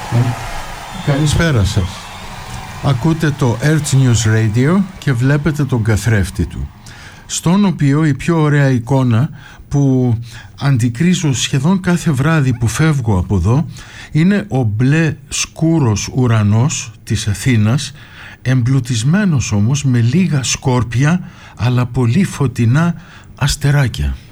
Καλησπέρα σας. Ακούτε το Earth News Radio και βλέπετε τον καθρέφτη του, στον οποίο η πιο ωραία εικόνα που αντικρίζω σχεδόν κάθε βράδυ που φεύγω από εδώ είναι ο μπλε σκούρος ουρανός της Αθήνας, εμπλουτισμένος όμως με λίγα σκόρπια αλλά πολύ φωτεινά αστεράκια.